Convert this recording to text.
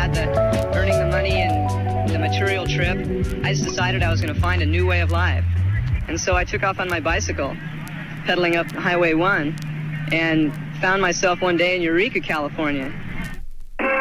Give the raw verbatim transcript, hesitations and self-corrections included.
had the earning the money and the material trip, I just decided I was going to find a new way of life. And so I took off on my bicycle, pedaling up Highway one, and found myself one day in Eureka, California.